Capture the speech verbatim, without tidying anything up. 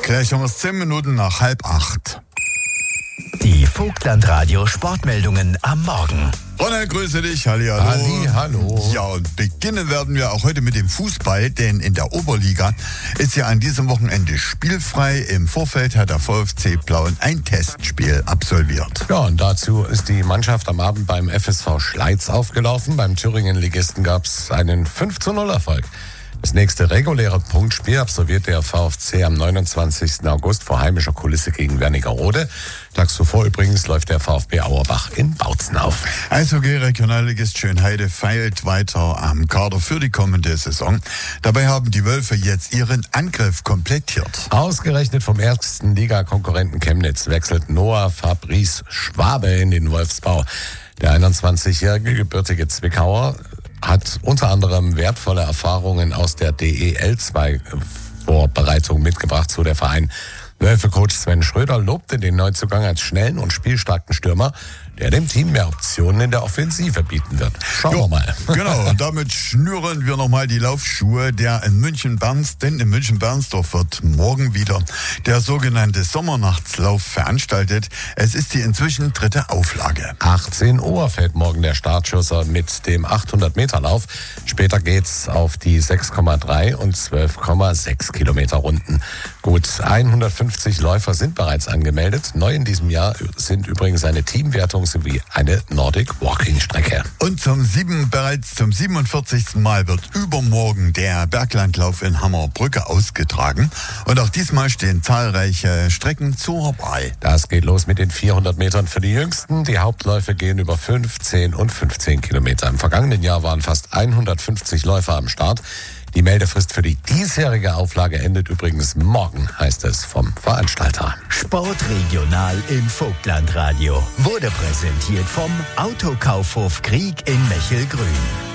Gleich haben wir es zehn Minuten nach halb acht. Die Vogtlandradio Sportmeldungen am Morgen. Ronald, grüße dich. Hallihallo. Halli, hallo. Ja, und beginnen werden wir auch heute mit dem Fußball, denn in der Oberliga ist ja an diesem Wochenende spielfrei. Im Vorfeld hat der VfC Plauen ein Testspiel absolviert. Ja, und dazu ist die Mannschaft am Abend beim F S V Schleiz aufgelaufen. Beim Thüringen-Ligisten gab es einen fünf zu null Erfolg. Das nächste reguläre Punktspiel absolviert der VfC am neunundzwanzigsten August vor heimischer Kulisse gegen Wernigerode. Tags zuvor übrigens läuft der VfB Auerbach in Bautzen auf. Eishockey Regionalligist Schönheide feilt weiter am Kader für die kommende Saison. Dabei haben die Wölfe jetzt ihren Angriff komplettiert. Ausgerechnet vom ersten Liga-Konkurrenten Chemnitz wechselt Noah Fabrice Schwabe in den Wolfsbau. Der einundzwanzigjährige gebürtige Zwickauer hat unter anderem wertvolle Erfahrungen aus der D E L zwei Vorbereitung mitgebracht, so der Verein. Wölfe-Coach Sven Schröder lobte den Neuzugang als schnellen und spielstarken Stürmer, der dem Team mehr Optionen in der Offensive bieten wird. Schauen jo, wir mal. Genau, und damit schnüren wir nochmal die Laufschuhe der in München-Berns, denn in München-Bernsdorf wird morgen wieder der sogenannte Sommernachtslauf veranstaltet. Es ist die inzwischen dritte Auflage. achtzehn Uhr fällt morgen der Startschuss mit dem achthundert Meter Lauf. Später geht's auf die sechs Komma drei und zwölf Komma sechs Kilometer Runden. Gut hundertfünfzig Läufer sind bereits angemeldet. Neu in diesem Jahr sind übrigens eine Teamwertung sowie eine Nordic Walking Strecke. Und zum sieben, bereits zum siebenundvierzigsten Mal wird übermorgen der Berglandlauf in Hammerbrücke ausgetragen. Und auch diesmal stehen zahlreiche Strecken zur Wahl. Das geht los mit den vierhundert Metern für die Jüngsten. Die Hauptläufe gehen über fünf, zehn und fünfzehn Kilometer. Im vergangenen Jahr waren fast hundertfünfzig Läufer am Start. Die Meldefrist für die diesjährige Auflage endet übrigens morgen, heißt es vom Veranstalter. Sportregional im Vogtlandradio wurde präsentiert vom Autokaufhof Krieg in Mechelgrün.